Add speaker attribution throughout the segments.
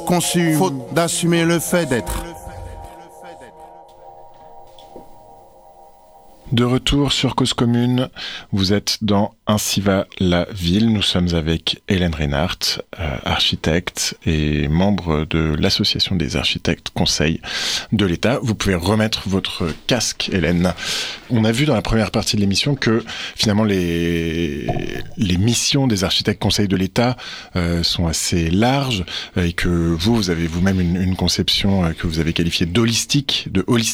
Speaker 1: conçu, faute d'assumer le fait d'être.
Speaker 2: De retour sur Cause Commune, vous êtes dans Ainsi va la ville. Nous sommes avec Hélène Reinhardt, architecte et membre de l'Association des architectes conseils de l'État. Vous pouvez remettre votre casque, Hélène. On a vu dans la première partie de l'émission que finalement les missions des architectes conseils de l'État sont assez larges et que vous avez vous-même une conception que vous avez qualifiée d'holistique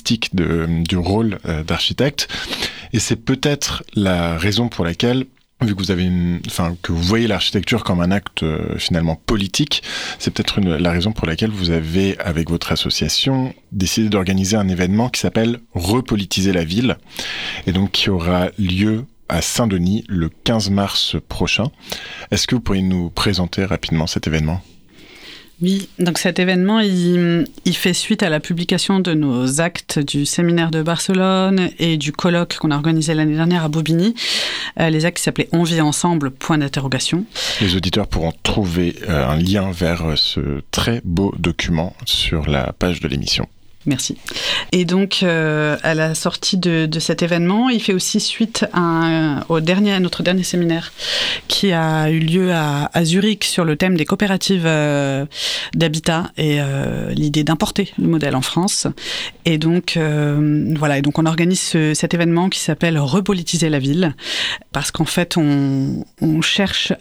Speaker 2: du rôle d'architecte. Et c'est peut-être la raison pour laquelle, vu que vous avez que vous voyez l'architecture comme un acte finalement politique, c'est peut-être la raison pour laquelle vous avez, avec votre association, décidé d'organiser un événement qui s'appelle Repolitiser la ville, et donc qui aura lieu à Saint-Denis le 15 mars prochain. Est-ce que vous pourriez nous présenter rapidement cet événement ?
Speaker 3: Oui, donc cet événement, il fait suite à la publication de nos actes du séminaire de Barcelone et du colloque qu'on a organisé l'année dernière à Bobigny. Les actes qui s'appelaient « On vit ensemble », point d'interrogation. Les
Speaker 2: auditeurs pourront trouver un lien vers ce très beau document sur la page de l'émission.
Speaker 3: Merci. Et donc, à la sortie de cet événement, il fait aussi suite à notre dernier séminaire qui a eu lieu à Zurich sur le thème des coopératives d'habitat et l'idée d'importer le modèle en France. Et donc, voilà. Et donc, on organise cet événement qui s'appelle Repolitiser la ville, parce qu'en fait, on cherche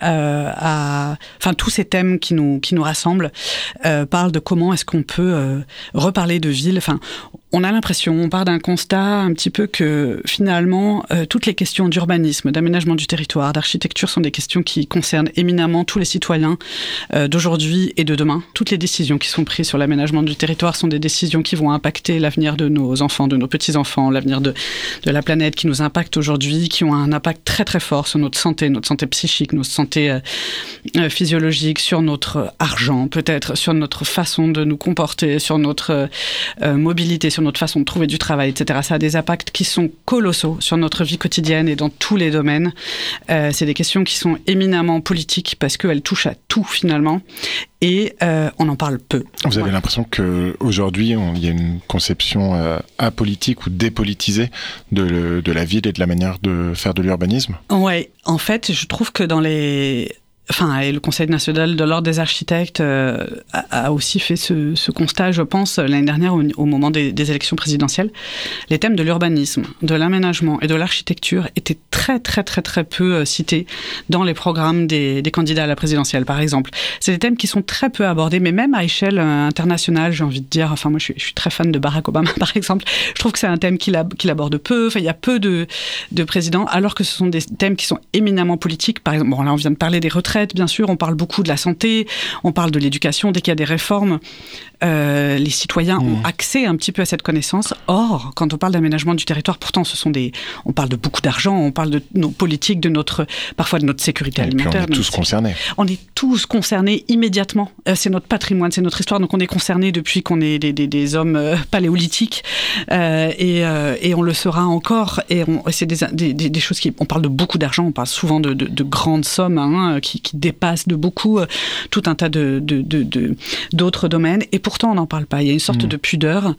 Speaker 3: enfin, tous ces thèmes qui nous rassemblent parlent de comment est-ce qu'on peut reparler de ville. Enfin, on a l'impression, on part d'un constat un petit peu que finalement, toutes les questions d'urbanisme, d'aménagement du territoire, d'architecture sont des questions qui concernent éminemment tous les citoyens d'aujourd'hui et de demain. Toutes les décisions qui sont prises sur l'aménagement du territoire sont des décisions qui vont impacter l'avenir de nos enfants, de nos petits-enfants, l'avenir de la planète, qui nous impactent aujourd'hui, qui ont un impact très très fort sur notre santé psychique, notre santé physiologique, sur notre argent peut-être, sur notre façon de nous comporter, sur notre mobilité, sur notre façon de trouver du travail, etc. Ça a des impacts qui sont colossaux sur notre vie quotidienne et dans tous les domaines. C'est des questions qui sont éminemment politiques parce qu'elles touchent à tout finalement. Et on en parle peu.
Speaker 2: Vous avez l'impression qu'aujourd'hui, il y a une conception apolitique ou dépolitisée de la ville et de la manière de faire de l'urbanisme ?
Speaker 3: Oui, en fait, je trouve que et le Conseil national de l'ordre des architectes a aussi fait ce constat, je pense, l'année dernière au moment des élections présidentielles. Les thèmes de l'urbanisme, de l'aménagement et de l'architecture étaient très, très, très, très peu cités dans les programmes des candidats à la présidentielle, par exemple. C'est des thèmes qui sont très peu abordés, mais même à échelle internationale, j'ai envie de dire. Enfin, moi, je suis très fan de Barack Obama, par exemple. Je trouve que c'est un thème qu'il aborde peu. Enfin, il y a peu de présidents, alors que ce sont des thèmes qui sont éminemment politiques. Par exemple, bon, là, on vient de parler des retraites. Bien sûr, on parle beaucoup de la santé, on parle de l'éducation. Dès qu'il y a des réformes, les citoyens ont accès un petit peu à cette connaissance. Or, quand on parle d'aménagement du territoire, pourtant, on parle de beaucoup d'argent, on parle de nos politiques, parfois de notre sécurité alimentaire.
Speaker 2: On est tous concernés.
Speaker 3: On est tous concernés immédiatement. C'est notre patrimoine, c'est notre histoire. Donc, on est concernés depuis qu'on est des hommes paléolithiques et on le sera encore. Et c'est des choses on parle de beaucoup d'argent, on parle souvent de grandes sommes qui dépassent de beaucoup tout un tas d'autres domaines. Et pourtant, on n'en parle pas. Il y a une sorte de pudeur.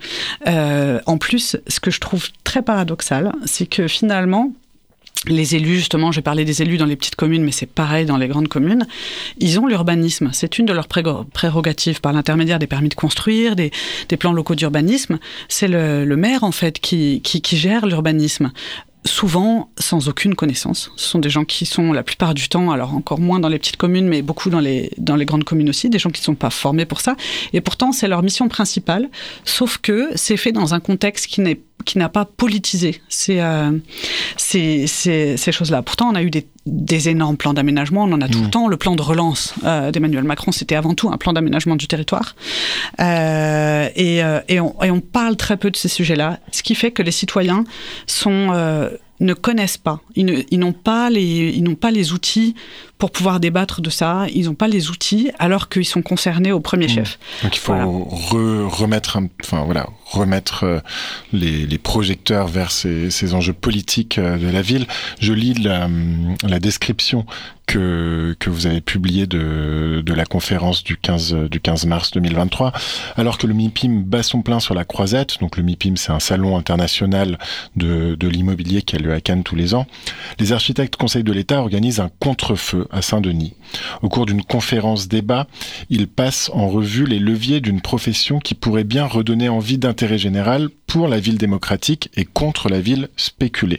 Speaker 3: En plus, ce que je trouve très paradoxal, c'est que finalement, les élus, justement, j'ai parlé des élus dans les petites communes, mais c'est pareil dans les grandes communes, ils ont l'urbanisme. C'est une de leurs prérogatives par l'intermédiaire des permis de construire, des plans locaux d'urbanisme. C'est le maire, en fait, qui gère l'urbanisme. Souvent sans aucune connaissance. Ce sont des gens qui sont la plupart du temps, alors encore moins dans les petites communes, mais beaucoup dans les grandes communes aussi, des gens qui ne sont pas formés pour ça. Et pourtant, c'est leur mission principale, sauf que c'est fait dans un contexte qui n'a pas politisé ces choses-là. Pourtant, on a eu des énormes plans d'aménagement, on en a tout le temps. Le plan de relance d'Emmanuel Macron, c'était avant tout un plan d'aménagement du territoire. Et on parle très peu de ces sujets-là, ce qui fait que les citoyens ne connaissent pas. Ils n'ont pas les outils pour pouvoir débattre de ça. Ils n'ont pas les outils alors qu'ils sont concernés au premier chef.
Speaker 2: Donc il faut remettre les projecteurs vers ces enjeux politiques de la ville. Je lis la description que vous avez publié de la conférence du 15 mars 2023. Alors que le MIPIM bat son plein sur la Croisette, donc le MIPIM c'est un salon international de l'immobilier qui a lieu à Cannes tous les ans, les architectes conseils de l'État organisent un contre-feu à Saint-Denis. Au cours d'une conférence débat, ils passent en revue les leviers d'une profession qui pourrait bien redonner envie d'intérêt général pour la ville démocratique et contre la ville spéculée.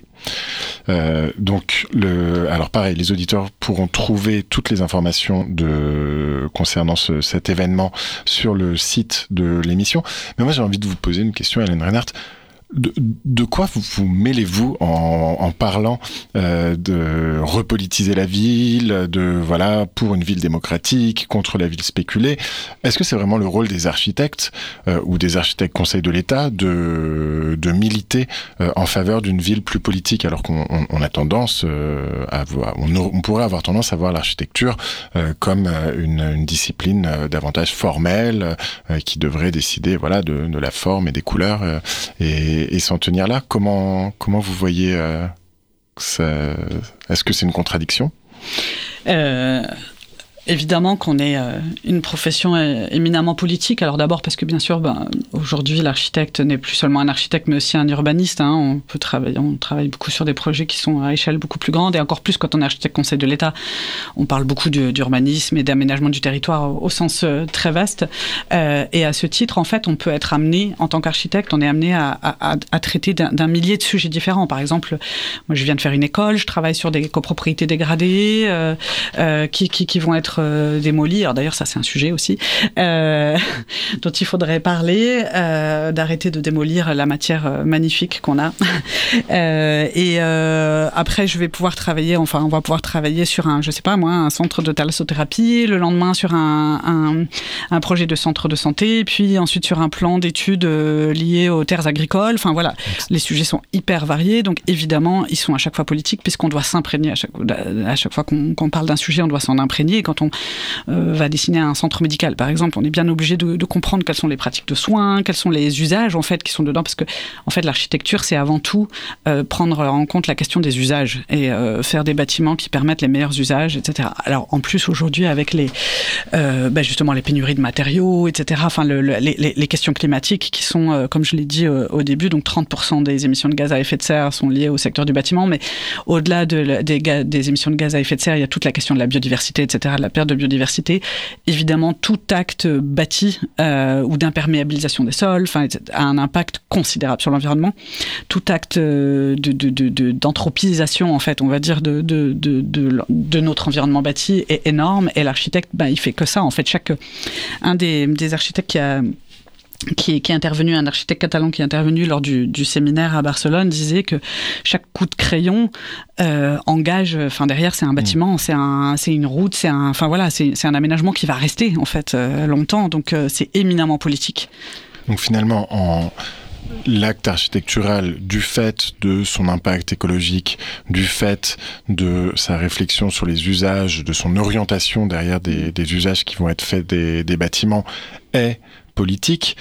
Speaker 2: Alors pareil, les auditeurs pourront trouver toutes les informations concernant cet événement sur le site de l'émission. Mais moi, j'ai envie de vous poser une question, Hélène Reinhardt. De quoi vous mêlez-vous en parlant de repolitiser la ville, pour une ville démocratique, contre la ville spéculée? Est-ce que c'est vraiment le rôle des architectes ou des architectes conseils de l'État de militer en faveur d'une ville plus politique, alors qu'on a tendance on pourrait avoir tendance à voir l'architecture comme une discipline davantage formelle qui devrait décider de la forme et des couleurs et s'en tenir là? Comment vous voyez ça? Est-ce que c'est une contradiction?
Speaker 3: Évidemment qu'on est une profession éminemment politique. Alors d'abord parce que bien sûr, aujourd'hui l'architecte n'est plus seulement un architecte mais aussi un urbaniste. On travaille beaucoup sur des projets qui sont à échelle beaucoup plus grande et encore plus quand on est architecte conseil de l'État. On parle beaucoup d'urbanisme et d'aménagement du territoire au sens très vaste. Et à ce titre, en fait, on peut être amené, en tant qu'architecte, on est amené à traiter d'un millier de sujets différents. Par exemple, moi je viens de faire une école, je travaille sur des copropriétés dégradées qui vont être démolis. Alors d'ailleurs, ça c'est un sujet aussi dont il faudrait parler, d'arrêter de démolir la matière magnifique qu'on a. Après, on va pouvoir travailler sur un centre de thalassothérapie, le lendemain sur un projet de centre de santé, puis ensuite sur un plan d'études liées aux terres agricoles. Enfin voilà, les sujets sont hyper variés, donc évidemment, ils sont à chaque fois politiques puisqu'on doit s'imprégner à chaque fois qu'on parle d'un sujet, on doit s'en imprégner. Et quand on va dessiner un centre médical, par exemple, on est bien obligé de comprendre quelles sont les pratiques de soins, quels sont les usages en fait qui sont dedans, parce que en fait l'architecture c'est avant tout prendre en compte la question des usages et faire des bâtiments qui permettent les meilleurs usages, etc. Alors en plus aujourd'hui avec justement les pénuries de matériaux, etc. Enfin les questions climatiques qui sont, comme je l'ai dit au début, donc 30% des émissions de gaz à effet de serre sont liées au secteur du bâtiment, mais au-delà des émissions de gaz à effet de serre, il y a toute la question de la biodiversité, etc., de la perte de biodiversité. Évidemment, tout acte bâti ou d'imperméabilisation des sols a un impact considérable sur l'environnement. Tout acte d'anthropisation, en fait, on va dire, de notre environnement bâti est énorme. Et l'architecte, il fait que ça. En fait, un des architectes qui est intervenu, un architecte catalan qui est intervenu lors du séminaire à Barcelone, disait que chaque coup de crayon engage, derrière c'est un bâtiment, c'est une route, c'est un aménagement qui va rester en fait longtemps, donc c'est éminemment politique.
Speaker 2: Donc finalement, l'acte architectural, du fait de son impact écologique, du fait de sa réflexion sur les usages, de son orientation derrière des usages qui vont être faits des bâtiments, est politique.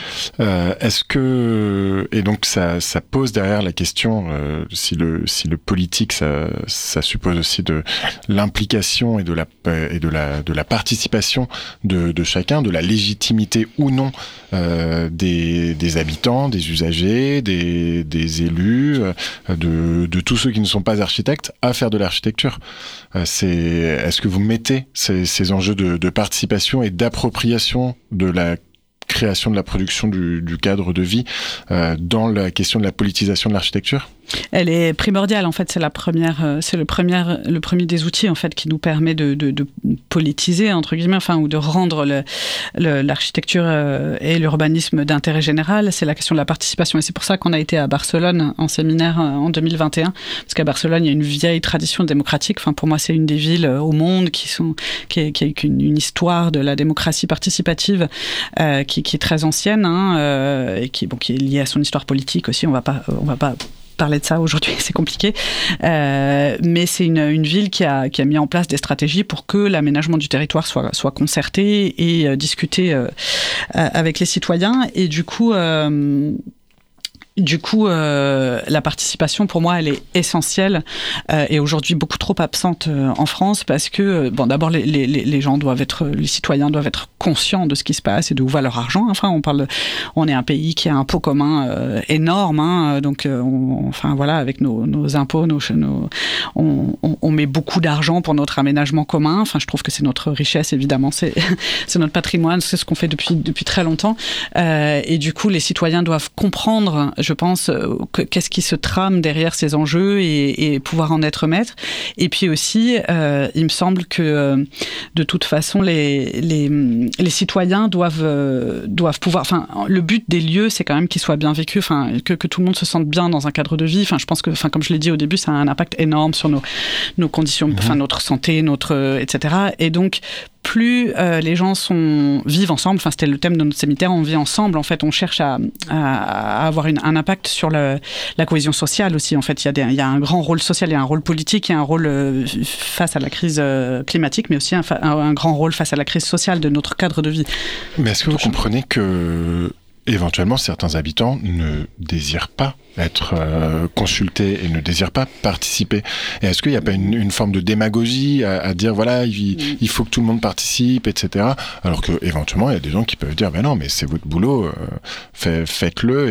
Speaker 2: Et donc ça pose derrière la question si le politique ça suppose aussi de l'implication et de la participation de chacun, de la légitimité ou non des habitants, des usagers, des élus, de tous ceux qui ne sont pas architectes à faire de l'architecture. Est-ce que vous mettez ces enjeux de participation et d'appropriation de la création de la production du cadre de vie dans la question de la politisation de l'architecture?
Speaker 3: Elle est primordiale, en fait, c'est le premier des outils en fait qui nous permet de politiser entre guillemets, ou de rendre l'architecture et l'urbanisme d'intérêt général. C'est la question de la participation, et c'est pour ça qu'on a été à Barcelone en séminaire en 2021, parce qu'à Barcelone il y a une vieille tradition démocratique. Pour moi c'est une des villes au monde qui a une histoire de la démocratie participative qui est très ancienne, et qui est liée à son histoire politique aussi. On va pas parler de ça aujourd'hui, c'est compliqué, mais c'est une ville qui a mis en place des stratégies pour que l'aménagement du territoire soit concerté et discuté avec les citoyens, et du coup Du coup, la participation, pour moi, elle est essentielle et aujourd'hui beaucoup trop absente en France parce que, d'abord, les gens les citoyens doivent être conscients de ce qui se passe et d'où va leur argent. Enfin, on est un pays qui a un pot commun énorme, donc, avec nos impôts, on met beaucoup d'argent pour notre aménagement commun. Enfin, je trouve que c'est notre richesse, évidemment, c'est notre patrimoine, c'est ce qu'on fait depuis très longtemps. Et du coup, les citoyens doivent comprendre, je pense, qu'est-ce qui se trame derrière ces enjeux et pouvoir en être maître. Et puis aussi, il me semble que de toute façon, les citoyens doivent pouvoir. Enfin, le but des lieux, c'est quand même qu'ils soient bien vécus, que tout le monde se sente bien dans un cadre de vie. Enfin, je pense que, comme je l'ai dit au début, ça a un impact énorme sur nos conditions, notre santé, etc. Et donc, plus les gens vivent ensemble, c'était le thème de notre séminaire, on vit ensemble, en fait, on cherche à avoir un impact sur la cohésion sociale aussi, en fait. Il y a un grand rôle social, il y a un rôle politique, il y a un rôle face à la crise climatique, mais aussi un grand rôle face à la crise sociale de notre cadre de vie.
Speaker 2: Mais est-ce que vous comprenez que éventuellement certains habitants ne désirent pas être consultés et ne désirent pas participer? Et est-ce qu'il n'y a pas une forme de démagogie à dire voilà, il faut que tout le monde participe, etc. Alors que éventuellement il y a des gens qui peuvent dire ben non, mais c'est votre boulot, faites-le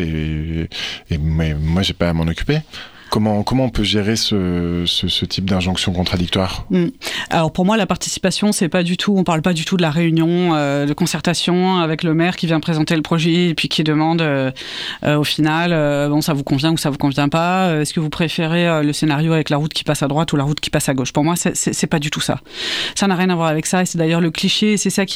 Speaker 2: et mais moi j'ai pas à m'en occuper. Comment on peut gérer ce type d'injonction contradictoire ?
Speaker 3: Alors pour moi, la participation, on parle pas du tout de la réunion de concertation avec le maire qui vient présenter le projet et puis qui demande au final, ça vous convient ou ça vous convient pas ? Est-ce que vous préférez le scénario avec la route qui passe à droite ou la route qui passe à gauche ? Pour moi, c'est pas du tout ça. Ça n'a rien à voir avec ça et c'est d'ailleurs le cliché. C'est ça qui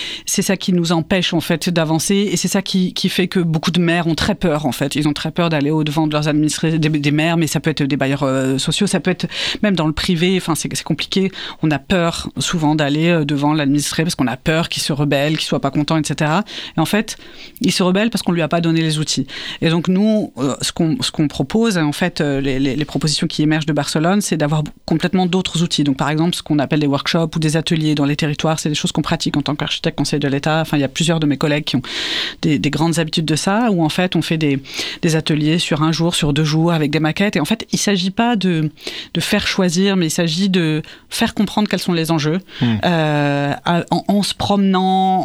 Speaker 3: nous empêche en fait d'avancer et c'est ça qui fait que beaucoup de maires ont très peur en fait. Ils ont très peur d'aller au-devant de leurs administrés, des maires. Mais ça peut être des bailleurs sociaux, ça peut être même dans le privé, c'est compliqué. On a peur souvent d'aller devant l'administré parce qu'on a peur qu'il se rebelle, qu'il soit pas content, etc. Et en fait, il se rebelle parce qu'on lui a pas donné les outils. Et donc nous, ce qu'on propose, en fait, les propositions qui émergent de Barcelone, c'est d'avoir complètement d'autres outils. Donc par exemple, ce qu'on appelle des workshops ou des ateliers dans les territoires, c'est des choses qu'on pratique en tant qu'architecte conseil de l'État. Enfin, il y a plusieurs de mes collègues qui ont des grandes habitudes de ça, où en fait, on fait des ateliers sur 1 jour, sur 2 jours, avec des maquettes. Et en fait, il ne s'agit pas de faire choisir, mais il s'agit de faire comprendre quels sont les enjeux en se promenant,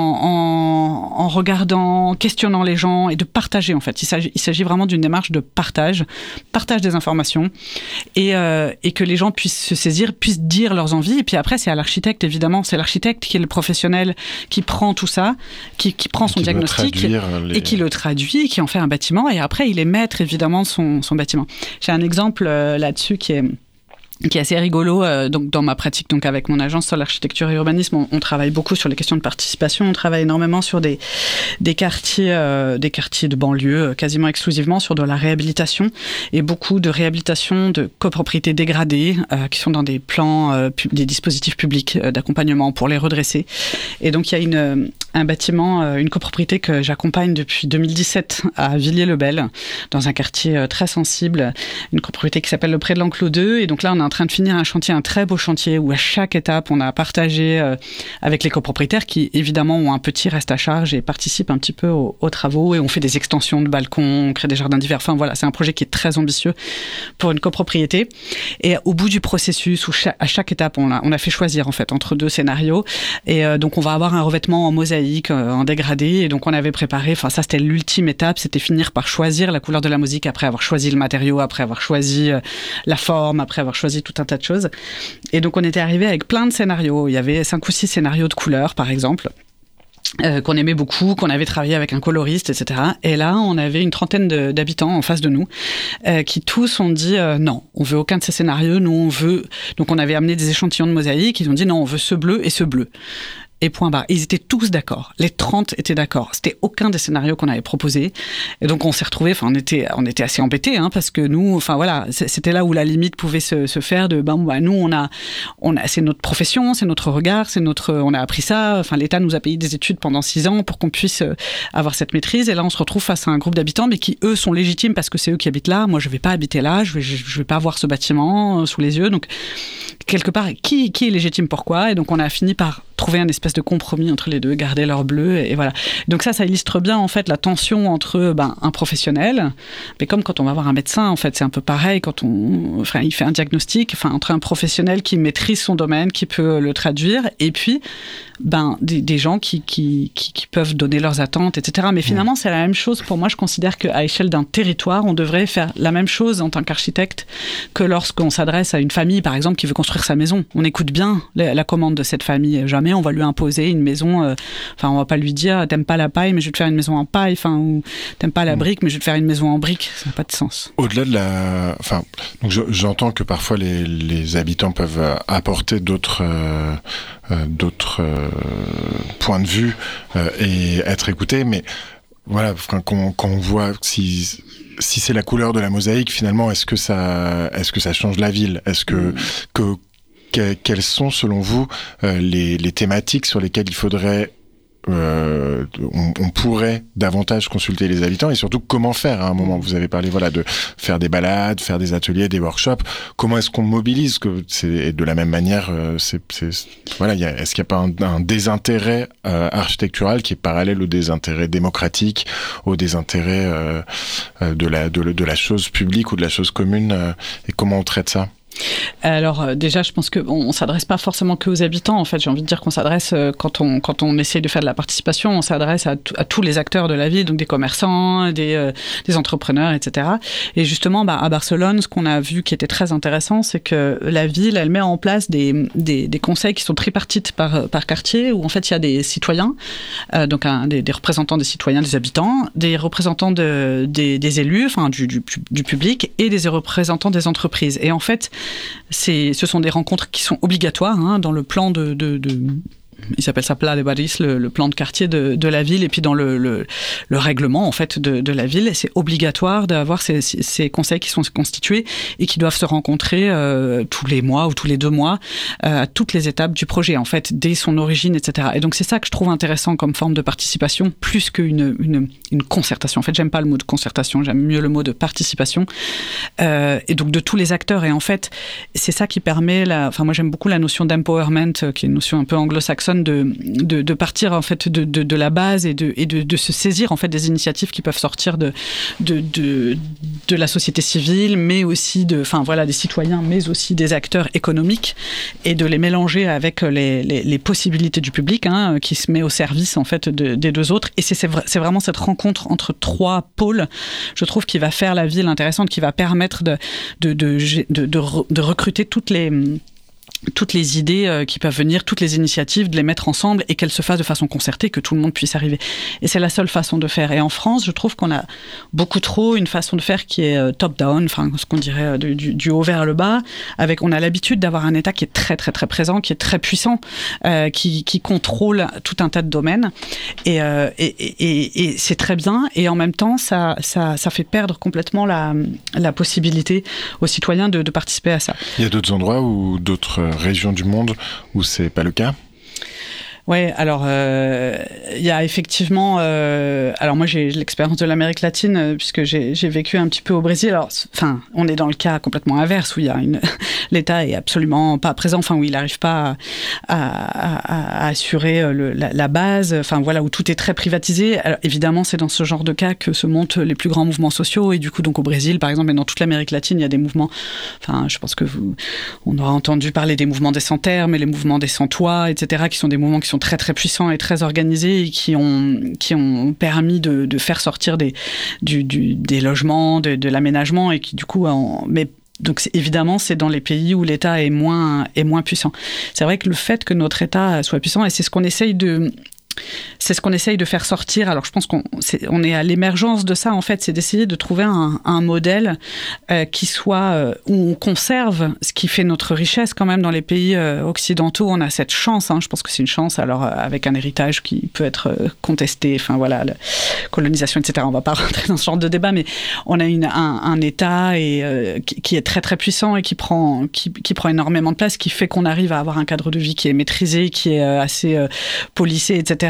Speaker 3: en regardant, questionnant les gens et de partager en fait. Il s'agit vraiment d'une démarche de partage des informations et que les gens puissent se saisir, puissent dire leurs envies. Et puis après, c'est à l'architecte, évidemment. C'est l'architecte qui est le professionnel qui prend tout ça, qui prend son diagnostic et qui le traduit, qui en fait un bâtiment. Et après, il est maître, évidemment, de son bâtiment. J'ai un exemple là-dessus qui est assez rigolo. Donc dans ma pratique, donc avec mon agence sur l'architecture et urbanisme, on travaille beaucoup sur les questions de participation. On travaille énormément sur des quartiers de banlieue, quasiment exclusivement sur de la réhabilitation et beaucoup de réhabilitation de copropriétés dégradées qui sont dans des plans, des dispositifs publics d'accompagnement pour les redresser. Et donc il y a un bâtiment, une copropriété que j'accompagne depuis 2017 à Villiers-le-Bel, dans un quartier très sensible, une copropriété qui s'appelle le Pré de l'Enclos 2. Et donc là, on est en train de finir un très beau chantier où à chaque étape, on a partagé avec les copropriétaires qui, évidemment, ont un petit reste à charge et participent un petit peu aux travaux. Et on fait des extensions de balcons, on crée des jardins d'hiver. Enfin, voilà, c'est un projet qui est très ambitieux pour une copropriété. Et au bout du processus, à chaque étape, on a fait choisir, en fait, entre 2 scénarios. Et donc, on va avoir un revêtement en mosaïque, en dégradé. Et donc, on avait préparé, ça, c'était l'ultime étape, c'était finir par choisir la couleur de la mosaïque après avoir choisi le matériau, après avoir choisi la forme, après avoir choisi tout un tas de choses. Et donc, on était arrivé avec plein de scénarios. Il y avait 5 ou 6 scénarios de couleurs, par exemple, qu'on aimait beaucoup, qu'on avait travaillé avec un coloriste, etc. Et là, on avait une trentaine d'habitants en face de nous qui tous ont dit non, on veut aucun de ces scénarios. Nous, on veut... Donc, on avait amené des échantillons de mosaïque. Ils ont dit non, on veut ce bleu et ce bleu. Et point barre. Ils étaient tous d'accord. Les 30 étaient d'accord. C'était aucun des scénarios qu'on avait proposés. Et donc, on s'est retrouvés, on était assez embêtés, parce que nous, c'était là où la limite pouvait se faire de, nous, c'est notre profession, c'est notre regard, on a appris ça. L'État nous a payé des études pendant 6 ans pour qu'on puisse avoir cette maîtrise. Et là, on se retrouve face à un groupe d'habitants, mais qui, eux, sont légitimes parce que c'est eux qui habitent là. Moi, je vais pas habiter là. Je vais pas avoir ce bâtiment sous les yeux. Donc, quelque part, qui est légitime, pourquoi ? Et donc, on a fini par trouver un espèce de compromis entre les deux, garder leur bleu, et voilà. Donc ça illustre bien, en fait, la tension entre un professionnel, mais comme quand on va voir un médecin, en fait, c'est un peu pareil, quand il fait un diagnostic, entre un professionnel qui maîtrise son domaine, qui peut le traduire, et puis des gens qui peuvent donner leurs attentes, etc. Mais finalement, c'est la même chose. Pour moi, je considère qu'à échelle d'un territoire, on devrait faire la même chose en tant qu'architecte que lorsqu'on s'adresse à une famille, par exemple, qui veut construire sa maison. On écoute bien la commande de cette famille. Jamais on va lui imposer une maison. On va pas lui dire t'aimes pas la paille, mais je vais te faire une maison en paille. Ou t'aimes pas la brique, mais je vais te faire une maison en brique. Ça n'a pas de sens.
Speaker 2: Au-delà de donc j'entends que parfois les habitants peuvent apporter d'autres points de vue et être écoutés, mais voilà, quand on voit si c'est la couleur de la mosaïque, finalement, est-ce que ça change la ville? Est-ce quelles sont, selon vous, les thématiques sur lesquelles il faudrait on pourrait davantage consulter les habitants, et surtout comment faire à un moment? Vous avez parlé de faire des balades, faire des ateliers, des workshops. Comment est-ce qu'on mobilise? Et de la même manière, est-ce qu'il n'y a pas un désintérêt architectural qui est parallèle au désintérêt démocratique, au désintérêt de la chose publique ou de la chose commune, et comment on traite ça?
Speaker 3: Alors déjà, je pense qu'on ne s'adresse pas forcément que aux habitants. En fait, j'ai envie de dire qu'on s'adresse, quand on essaie de faire de la participation, on s'adresse à tous les acteurs de la ville, donc des commerçants, des entrepreneurs, etc. Et justement, à Barcelone, ce qu'on a vu qui était très intéressant, c'est que la ville, elle met en place des conseils qui sont tripartites par quartier, où en fait il y a des citoyens, donc des représentants des citoyens, des habitants, des représentants des élus, du public, et des représentants des entreprises. Et en fait, ce sont des rencontres qui sont obligatoires dans le plan il s'appelle ça Pla de Barris, le plan de quartier de la ville, et puis dans le règlement en fait de la ville, c'est obligatoire d'avoir ces conseils qui sont constitués et qui doivent se rencontrer tous les mois ou tous les 2 mois à toutes les étapes du projet, en fait, dès son origine, etc. Et donc c'est ça que je trouve intéressant comme forme de participation, plus qu'une concertation. En fait, j'aime pas le mot de concertation, j'aime mieux le mot de participation, et donc de tous les acteurs. Et en fait, c'est ça qui permet moi j'aime beaucoup la notion d'empowerment, qui est une notion un peu anglo-saxonne, de partir en fait de la base et de se saisir en fait des initiatives qui peuvent sortir de la société civile, mais aussi des citoyens, mais aussi des acteurs économiques, et de les mélanger avec les possibilités du public, qui se met au service en fait des 2 autres. Et c'est vraiment cette rencontre entre 3 pôles, je trouve, qui va faire la ville intéressante, qui va permettre de recruter toutes les idées qui peuvent venir, toutes les initiatives, de les mettre ensemble et qu'elles se fassent de façon concertée, que tout le monde puisse arriver. Et c'est la seule façon de faire. Et en France, je trouve qu'on a beaucoup trop une façon de faire qui est top-down, ce qu'on dirait du haut vers le bas. On a l'habitude d'avoir un État qui est très, très, très présent, qui est très puissant, qui contrôle tout un tas de domaines. Et c'est très bien. Et en même temps, ça fait perdre complètement la possibilité aux citoyens de participer à ça.
Speaker 2: Il y a d'autres endroits ou d'autres régions du monde où c'est pas le cas?
Speaker 3: Ouais, alors il y a effectivement. Alors moi j'ai l'expérience de l'Amérique latine puisque j'ai vécu un petit peu au Brésil. Alors, on est dans le cas complètement inverse où il y a l'État est absolument pas présent. Où il n'arrive pas à assurer la base. Où tout est très privatisé. Alors, évidemment, c'est dans ce genre de cas que se montent les plus grands mouvements sociaux. Et du coup, donc au Brésil, par exemple, et dans toute l'Amérique latine, il y a des mouvements. Je pense que on aura entendu parler des mouvements des sans-terre, mais les mouvements des sans-toit, etc., qui sont des mouvements qui sont très très puissants et très organisés et qui ont permis de faire sortir des logements, de l'aménagement, et qui du coup donc évidemment c'est dans les pays où l'État est moins puissant. C'est vrai que le fait que notre État soit puissant, et c'est ce qu'on essaye de faire sortir. Alors je pense qu'on est à l'émergence de ça, en fait, c'est d'essayer de trouver un modèle qui soit où on conserve ce qui fait notre richesse quand même dans les pays occidentaux. On a cette chance, je pense que c'est une chance, alors avec un héritage qui peut être contesté, la colonisation, etc. On va pas rentrer dans ce genre de débat, mais on a un État qui est très très puissant et qui prend énormément de place, qui fait qu'on arrive à avoir un cadre de vie qui est maîtrisé, qui est assez policé, etc.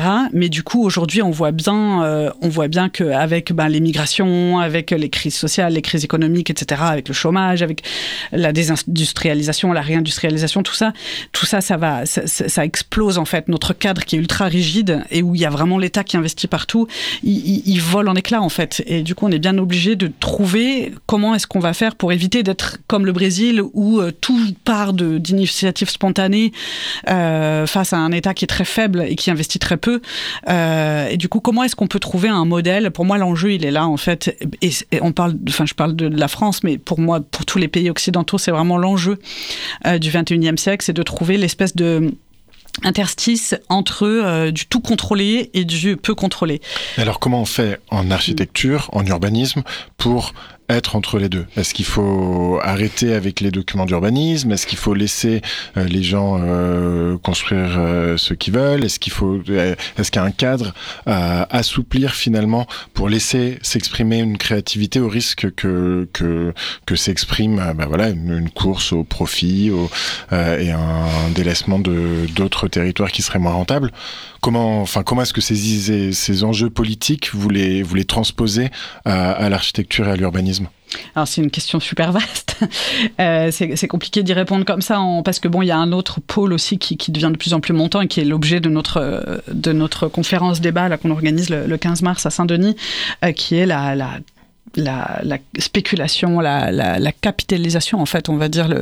Speaker 3: etc. Mais du coup, aujourd'hui, on voit bien qu'avec les migrations, avec les crises sociales, les crises économiques, etc., avec le chômage, avec la désindustrialisation, la réindustrialisation, tout ça, ça explose en fait. Notre cadre qui est ultra rigide et où il y a vraiment l'État qui investit partout, il vole en éclats en fait. Et du coup, on est bien obligé de trouver comment est-ce qu'on va faire pour éviter d'être comme le Brésil où tout part d'initiatives spontanées face à un État qui est très faible et qui investit très peu. Et du coup, comment est-ce qu'on peut trouver un modèle ? Pour moi, l'enjeu, il est là en fait. Et je parle de la France, mais pour moi, pour tous les pays occidentaux, c'est vraiment l'enjeu du 21e siècle, c'est de trouver l'espèce de interstice entre du tout contrôlé et du peu contrôlé.
Speaker 2: Alors comment on fait en architecture, en urbanisme, pour être entre les deux ? Est-ce qu'il faut arrêter avec les documents d'urbanisme ? Est-ce qu'il faut laisser les gens construire ce qu'ils veulent ? Est-ce qu'il y a un cadre à assouplir finalement pour laisser s'exprimer une créativité au risque que s'exprime une course au profit et un délaissement d'autres territoires qui seraient moins rentables ? Comment est-ce que ces enjeux politiques vous les transposez à l'architecture et à l'urbanisme ?
Speaker 3: Alors c'est une question super vaste. C'est compliqué d'y répondre comme ça parce que il y a un autre pôle aussi qui devient de plus en plus montant et qui est l'objet de notre conférence débat là qu'on organise le 15 mars à Saint-Denis, qui est la spéculation, la capitalisation, en fait, on va dire,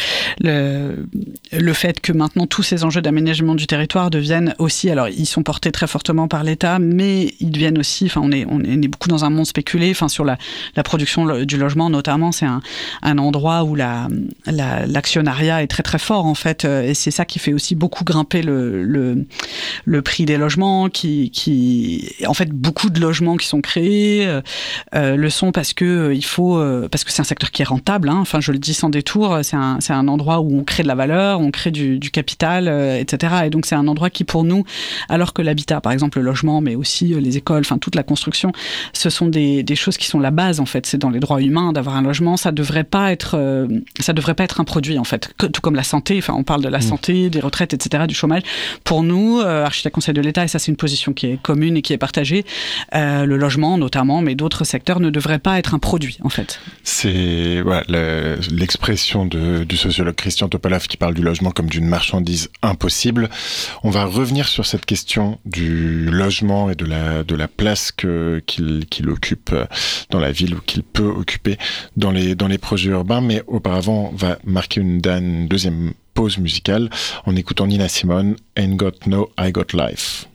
Speaker 3: le fait que maintenant tous ces enjeux d'aménagement du territoire deviennent aussi, alors ils sont portés très fortement par l'État, mais ils deviennent aussi, on est beaucoup dans un monde spéculé, sur la production du logement notamment, c'est un endroit où l'actionnariat est très très fort, en fait, et c'est ça qui fait aussi beaucoup grimper le prix des logements, en fait, beaucoup de logements qui sont créés, le sont parce que c'est un secteur qui est rentable, je le dis sans détour, c'est un endroit où on crée de la valeur, on crée du capital, etc. Et donc c'est un endroit qui pour nous, alors que l'habitat, par exemple le logement, mais aussi les écoles, toute la construction, ce sont des choses qui sont la base en fait, c'est dans les droits humains d'avoir un logement, ça devrait pas être un produit en fait, tout comme la santé, on parle de la santé, des retraites, etc., du chômage. Pour nous, architecte conseil de l'État, et ça c'est une position qui est commune et qui est partagée, le logement notamment, mais d'autres secteurs ne devraient pas être un produit, en fait.
Speaker 2: C'est l'expression du sociologue Christian Topalov qui parle du logement comme d'une marchandise impossible. On va revenir sur cette question du logement et de la place qu'il occupe dans la ville ou qu'il peut occuper dans les projets urbains, mais auparavant, on va marquer une deuxième pause musicale en écoutant Nina Simone, Ain't Got No, I Got Life.